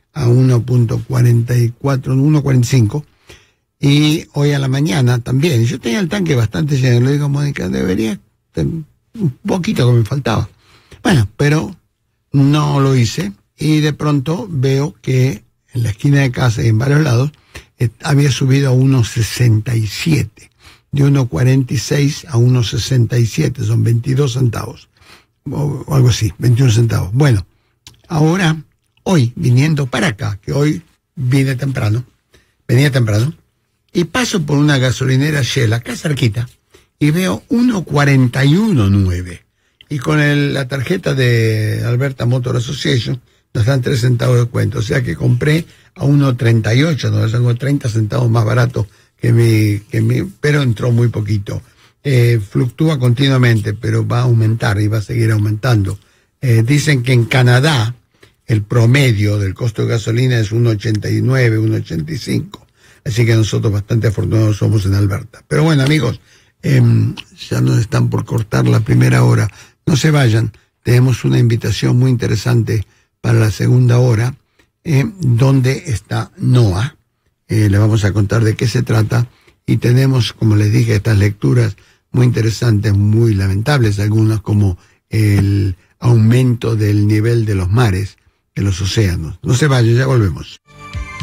a 1.44, 1.45. Y hoy a la mañana también. Yo tenía el tanque bastante lleno. Le digo a Mónica, debería, un poquito que me faltaba. Bueno, pero no lo hice. Y de pronto veo que en la esquina de casa y en varios lados había subido a 1.67. De 1.46 a 1.67. Son 22 centavos. O algo así, 21 centavos. Bueno, ahora, hoy, viniendo para acá, que hoy venía temprano, y paso por una gasolinera Shell, acá cerquita, y veo 1.41.9. Y con la tarjeta de Alberta Motor Association nos dan 3 centavos de descuento. O sea que compré a 1.38, donde tengo 30 centavos más barato pero entró muy poquito. Fluctúa continuamente, pero va a aumentar y va a seguir aumentando. Dicen que en Canadá el promedio del costo de gasolina es 1.89, 1.85. Así que nosotros bastante afortunados somos en Alberta. Pero bueno, amigos, ya nos están por cortar la primera hora. No se vayan, tenemos una invitación muy interesante para la segunda hora, donde está Noah. Le vamos a contar de qué se trata. Y tenemos, como les dije, estas lecturas muy interesantes, muy lamentables, algunas como el aumento del nivel de los mares, de los océanos. No se vayan, ya volvemos.